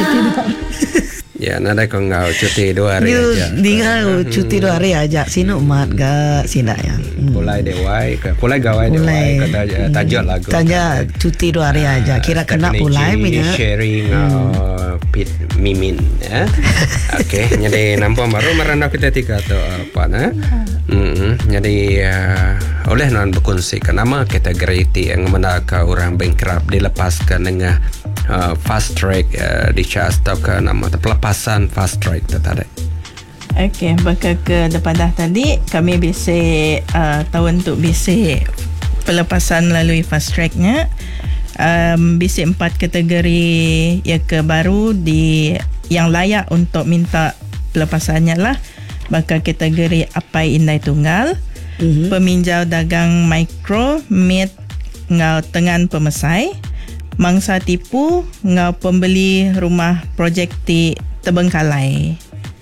Ya, nada kau ngau cuti 2 hari aja. Dia cuti 2 hari aja. Sino mat ga sina ya. Pulai dewai ke pulai gawai dewai ke tajuk lagu. Tanya cuti 2 hari aja. Kira kena pulai minya. Sharing pit mimin ya. Okey, jadi nampak baru merana kita tiga tu apa na. Jadi oleh non berkongsi nama kategori yang mana ke orang bankrupt dilepaskan dengan fast track dicas atau ke nama pelepasan fast track tu tadi. Okey, bakal ke depan dah tadi kami bisa tahu untuk bisa pelepasan melalui fast tracknya. Bisa 4 kategori yang ke baru yang layak untuk minta pelepasannya lah. Bakal kategori apai indai tunggal, peminjau dagang mikro, mid ngau tengan pemesai, mangsa tipu ngau pembeli rumah projek ti Terbengkalai.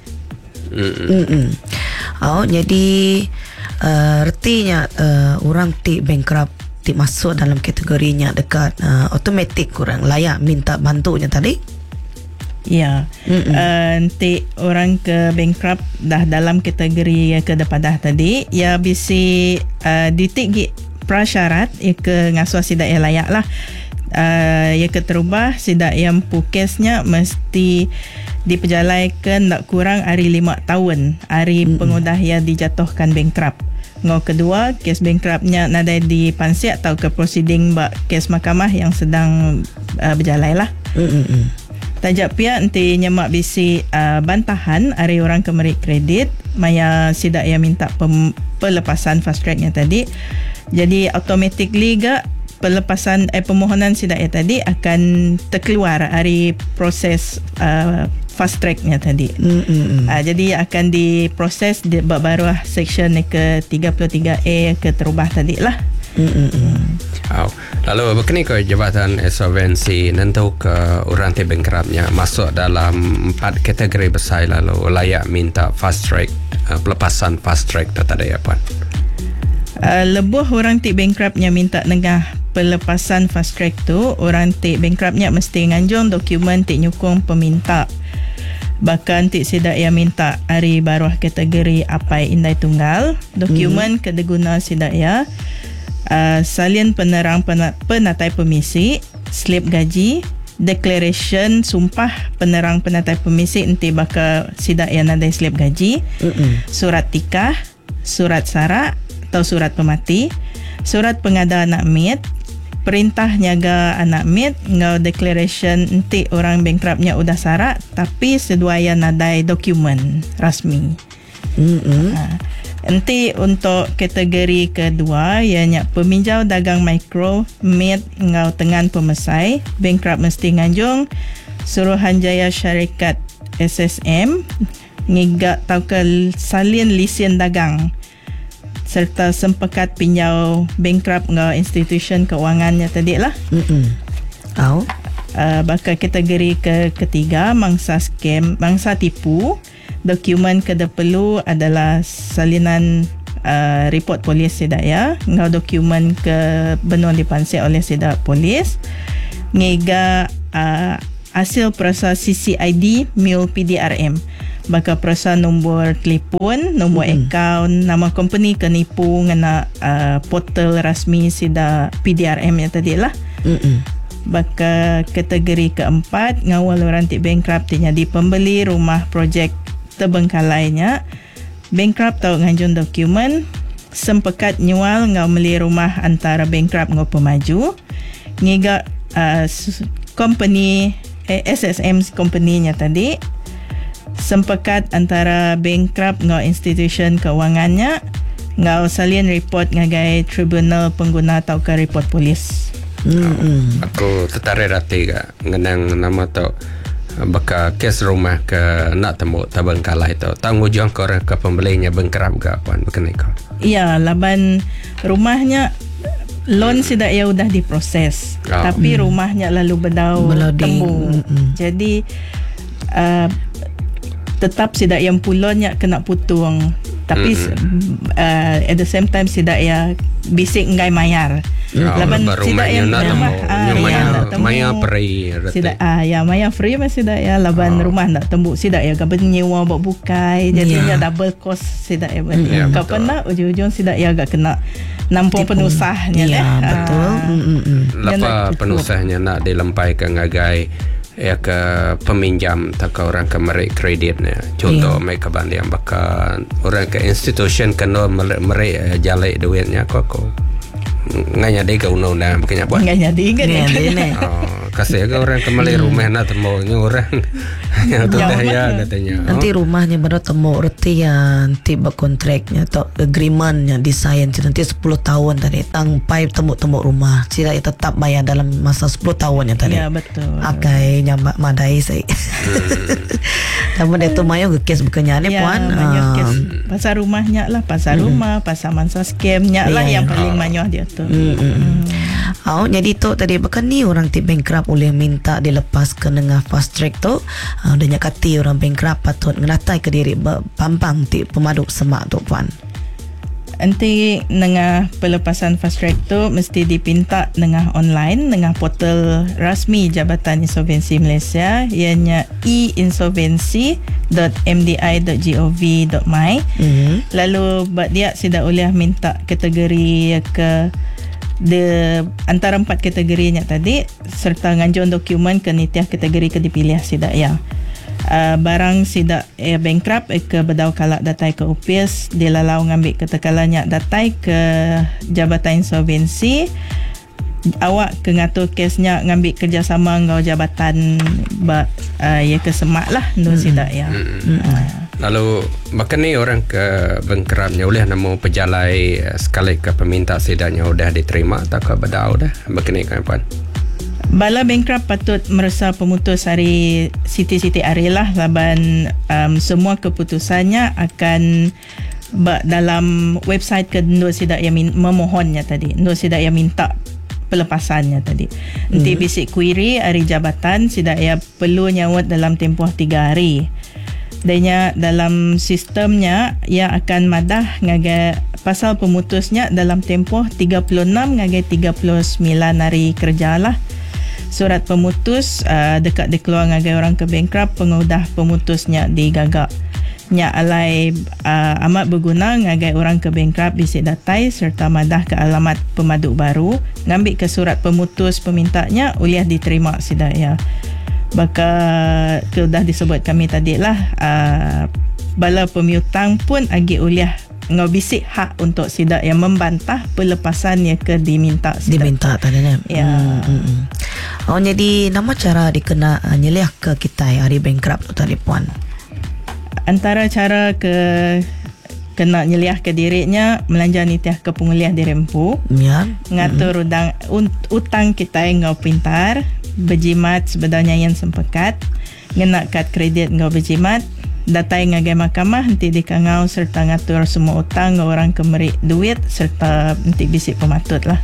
Jadi artinya orang ti bankrupt ti masuk dalam kategorinya dekat automatik kurang layak minta bantunya tadi. Ya, nanti orang ke bankrupt dah dalam kategori yang ke depan dah tadi, ya bisa ditik prasyarat ya ke ngasuh sidak yang layak lah. Ya ke terubah sidak yang pukesnya mesti diperjalaikan tak kurang hari 5 tahun hari pengudah yang dijatuhkan bankrupt. Ngau kedua, kes bankruptnya nada dipansiak atau ke proceeding bak kes mahkamah yang sedang berjalan lah. Tajak pihak nanti nyemak bisi bantahan hari orang kemerik kredit maya sidak yang minta pelepasan fast tracknya tadi. Jadi automatically ga pelepasan permohonan sidak yang tadi akan terkeluar hari proses fast tracknya tadi. Jadi akan diproses di baru section ke 33A ke terubah tadi lah. Lalu begini ke jabatan insolvensi nentu ke orang ti bankruptnya masuk dalam 4 kategori besar lalu layak minta fast track pelepasan fast track tadi apa? Lebuh orang ti bankruptnya minta nengah pelepasan fast track tu orang ti bankruptnya mesti nganjung dokumen ti nyukung peminta. Bahkan ti sidak yang minta hari baruah kategori apai indai tunggal dokumen kedeguna sidak ya salin penerang penatai pemisi, slip gaji, declaration sumpah penerang penatai pemisi enti bakal sidak yang ada slip gaji, surat tikah, surat sara atau surat pemati, surat pengada anak mit, perintah nyaga anak mit, ngau declaration enti orang bankruptnya udah sara tapi seduaya nadai dokumen rasmi. Nanti untuk kategori kedua ianya peminjau dagang mikro, mid ngau tengan pemesai, bankrupt mesti nganjung Suruhanjaya Syarikat SSM ngigak tau ke salin lisen dagang serta sempekat pinjau bankrupt ngau institution keuangannya tadi lah. Bakal kategori ketiga mangsa scam, mangsa tipu. Dokumen kada perlu adalah salinan report polis sidak ya. Ngau dokumen ke benon dipansir oleh sidak polis. Ngega hasil perasa CCID mil PDRM. Baka perasa nombor telefon, nombor akaun, nama company kenipu ngena portal rasmi sidak PDRM yang tadi lah. Baka kategori keempat ngawal orang ti bankrupt jadi pembeli rumah projek Terbengkalainya bankrupt tau nganjun dokumen sempekat nyual ngau meli rumah antara bankrupt ngau pemaju ngiga company SSM company-nya tadi sempekat antara bankrupt ngau institution keuangannya ngau salin report ngagai tribunal pengguna tau ke report polis. Aku tertarik hati ke ngenang nama tau baka kes rumah ke nak temu Terbengkalai tu tanggungjawab korang ke pembelinya bankrupt ke apa begini kau? Iya, laban rumahnya loan sidak ya udah diproses tapi rumahnya lalu bedau temu. Jadi tetap sidak yang pulonnya kena putung Tapi at the same time sidak ya bisik ngai mayar. Laban sidak yang rumah maya free. Sidak ya maya free masih sidak ya laban rumah nak tembuk sidak ya gaben nyewa buat bukai jadinya double cost sidak ya. Kapan nak ujung-ujung sidak ya agak kena nampung penusahnya betul. Lapa penusahnya nak dilampaikan ngagai ya ke peminjam tak ke orang ke merik kreditnya. Contoh mereka bandian bakal orang ke institution kena merik jalai duitnya kok nganya dia ke undang-undang bukannya buat nganya dia kasih ke orang kembali rumah nak temu orang yang tu dah ya katanya nanti rumahnya baru temu reti yang tiba kontraknya atau agreementnya desain nanti 10 tahun tadi tangpai temu rumah sila tetap bayar dalam masa 10 tahun yang tadi betul akai nyambak madai saya namun itu mayo ke kes bukannya ni puan pasal rumahnya lah pasal rumah pasal masa scamnya lah yang paling banyak dia tu. Jadi tu tadi bahkan ni orang ti bankrupt boleh minta dilepaskan dengan fast track tu. Dia nyakati orang bankrupt patut ngeratai ke diri pampang ti pemadu semak tu puan. Nanti dengan pelepasan fast track tu mesti dipinta dengan online dengan portal rasmi Jabatan Insolvensi Malaysia ianya einsolvency.mdi.gov.my. Lalu buat dia sudah boleh minta kategori ke antara 4 kategorinya tadi serta ngajuan dokumen ke nitiah kategori ke dipilih sidak ya. Barang sidak bankrupt ke bedau kalak datai ke UPIS dilalau ngambil ketekalannya datai ke Jabatan Insolvensi awak ke ngatur kesnya ngambil kerjasama ngau jabatan ya ke semak lah nu sidak ya. Lalu bahkan ni orang ke bankruptnya oleh nama pejalai sekali ke peminta sidaknya sudah diterima tak ke bedau dah bahkan ni kan puan. Bala bankrupt patut merasa pemutus hari siti-siti hari lah laban semua keputusannya akan dalam website ke Nur Sidak yang memohonnya tadi Nur Sidak yang minta pelepasannya tadi nanti bisik query hari jabatan Sidak yang perlu nyawat dalam tempoh 3 hari dan dalam sistemnya ia akan madah ngagai pasal pemutusnya dalam tempoh 36 ngagai 39 hari kerja lah. Surat pemutus dekat dikeluar ngagai orang ke bankrupt pengudah pemutusnya digagak nya alai amat berguna ngagai orang ke bankrupt bisik datai serta madah ke alamat pemaduk baru ngambil ke surat pemutus pemintanya uliah diterima sidak ya. Baka dah disebut kami tadi lah bala pemiutang pun agi uliah ngau bisik hak untuk sidak yang membantah pelepasan yang ke diminta tadi ya. Jadi nama cara dikena nyeliah ke kita hari bankrupt tu tadi puan. Antara cara ke kena nyeliah ke dirinya melanja nitiah ke penguliah dirempu ngatur utang kita ngau pintar berjimat sebenarnya yang sempekat ngena kad kredit ngau berjimat datai ngagai mahkamah nanti dikangau serta ngatur semua utang orang kemerik duit serta nanti bisik pematut lah.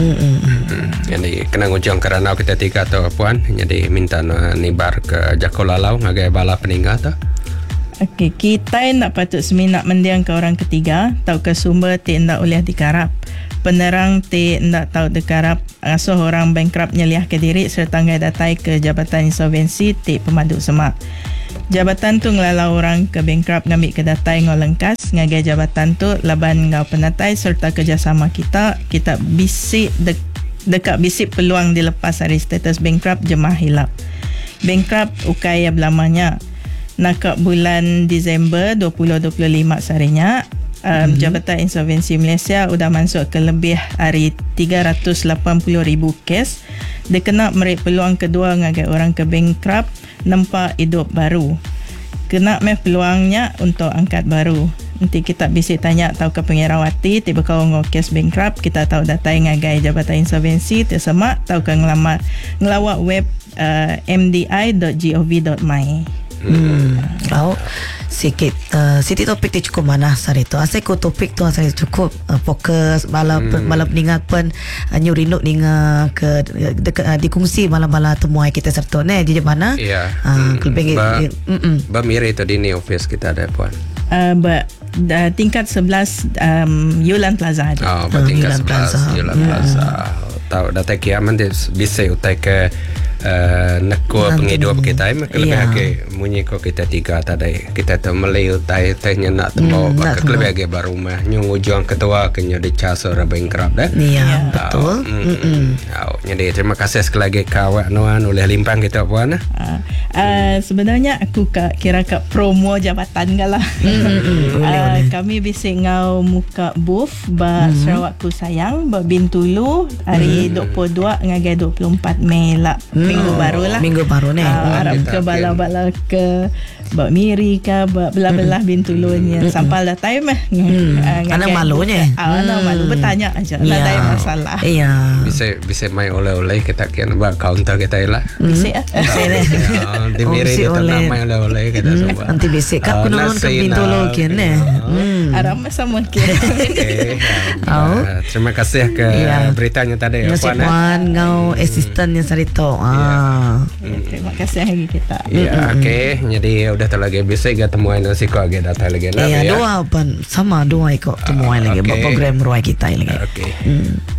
Jadi kena ngujung kerana kita tiga tu puan jadi minta nibar ke Jakolalau ngagai bala peninggal tu. Okey, kita nak patut seminat mendiang ke orang ketiga tahu ke sumber ti ndak oleh dikarap. Penerang ti ndak tahu dikarap asuh orang bankrupt nyeliah ke diri serta ngai datai ke Jabatan Insolvensi ti pemaduk semak. Jabatan tu ngelalau orang ke bankrupt ngambil ke datai ngau lengkas ngagai jabatan tu laban ngau penatai serta kerjasama kita bisik dekat bisik peluang dilepas hari status bankrupt jemaah hilap. Bankrupt ukai belamanya nak bulan Disember 2025 seharinya Jabatan Insolvensi Malaysia sudah masuk ke lebih hari 380,000 kes. Dia kena merik peluang kedua ngagai orang ke bankrupt nampak hidup baru. Kena peluangnya untuk angkat baru. Nanti kita bisik tanya tahu ke pengirawati tiba kau ngau kes bankrupt kita tahu datai ngagai Jabatan Insolvensi tersemak tahu ke ngelawak web mdi.gov.my. Sikit Siti topik tu cukup mana hari tu asal ko topik tu asal cukup fokus malam peningat pun nyurinuk ninga ke dikongsi malam-malam temuai kita serta ne di mana ya kelebih bamiri tu di ni office kita ada puan tingkat 11 Yulan Plaza ada. Bertingkat Yulan Plaza. 11 Yulan Plaza. Tahu data kiaman dia bisa utai ke nekua Nanti penghidup ni. kita maka lebih Ya. lagi munyi ko kita tiga tadi kita tu melay utai tehnya nak tembok nak maka tembok. lebih lagi baru mah nyung ujung ketua kenya di casa orang bengkrap dah. Ya, betul. Jadi terima kasih sekali lagi kawan Nuan oleh limpang kita puan. Sebenarnya aku kira promo jabatan galah. Boleh. Kami bisa ngau muka booth ba Sarawak Ku Sayang ba Bintulu hari 22 ngagai 24 Mei lah. Minggu baru lah. Minggu baru ni. Harap kita ke bala-bala ke Bak Miri ke belah-belah Bintulunya sampal dah time Anak malunya. Anak malu bertanya aja lah tak ada masalah. Iya. Bisa main oleh-oleh kita kian buat counter kita lah. Bisa Bisa deh. Di Miri Mesti kita nak oleh. main oleh-oleh kita semua. Nanti besok kat aku nonton ke pintu lokian ni. Harap sama kira. Okey. Terima kasih ke Ya. beritanya tadi Terima kasih Puan. Puan. Ngau asistennya Sarito. Terima kasih lagi kita. Ya, okey. Jadi udah tak lagi bisa kita temuin nasi kau lagi datang lagi lah. Iya, dua pan sama dua ikut temuan lagi. okey. Program ruai kita lagi. Okey.